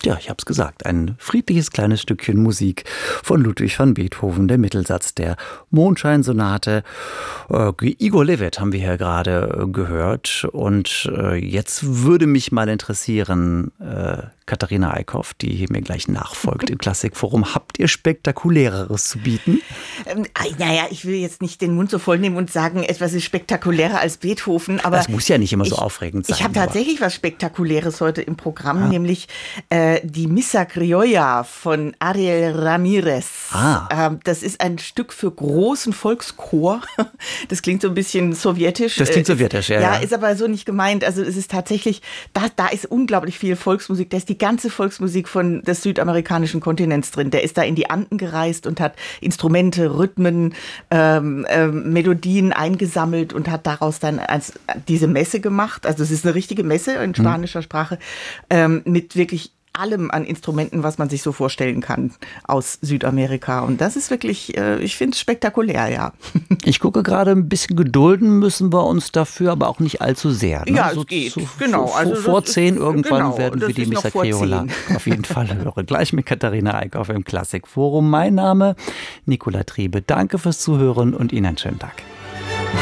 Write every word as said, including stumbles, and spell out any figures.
Ja, ich habe es gesagt, ein friedliches kleines Stückchen Musik von Ludwig van Beethoven, der Mittelsatz der Mondscheinsonate. Äh, Igor Levit haben wir hier gerade gehört und äh, jetzt würde mich mal interessieren, äh, Katharina Eickhoff, die mir gleich nachfolgt im Klassikforum. Habt ihr Spektakuläreres zu bieten? Ähm, naja, ich will jetzt nicht den Mund so voll nehmen und sagen, etwas ist spektakulärer als Beethoven. Aber das muss ja nicht immer ich, so aufregend sein. Ich habe tatsächlich was Spektakuläres heute im Programm, ah. nämlich äh, die Missa Criolla von Ariel Ramirez. Ah. Ähm, das ist ein Stück für großen Volkschor. Das klingt so ein bisschen sowjetisch. Das klingt sowjetisch, ja. Ja, ist aber so nicht gemeint. Also es ist tatsächlich, da, da ist unglaublich viel Volksmusik. Da ist die ganze Volksmusik von des südamerikanischen Kontinents drin. Der ist da in die Anden gereist und hat Instrumente, Rhythmen, ähm, ähm, Melodien eingesammelt und hat daraus dann als, diese Messe gemacht. Also es ist eine richtige Messe in spanischer Sprache ähm, mit wirklich allem an Instrumenten, was man sich so vorstellen kann aus Südamerika. Und das ist wirklich, äh, ich finde es spektakulär, ja. Ich gucke gerade, ein bisschen gedulden müssen wir uns dafür, aber auch nicht allzu sehr. Ne? Ja, so es geht, zu, genau. Vor, also vor zehn ist, irgendwann genau, werden wir die Missa Criolla auf jeden Fall hören. Gleich mit Katharina Eickhoff im Klassikforum. Mein Name Nicola Triebe. Danke fürs Zuhören und Ihnen einen schönen Tag.